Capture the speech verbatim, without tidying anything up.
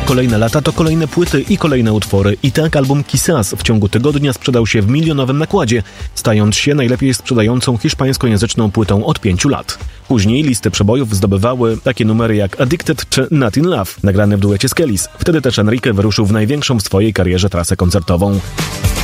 Kolejne lata to kolejne płyty i kolejne utwory. I tak album Quizás w ciągu tygodnia sprzedał się w milionowym nakładzie, stając się najlepiej sprzedającą hiszpańskojęzyczną płytą od pięciu lat. Później listy przebojów zdobywały takie numery jak Addicted czy Not in Love, nagrane w duecie z Kellys. Wtedy też Enrique wyruszył w największą w swojej karierze trasę koncertową.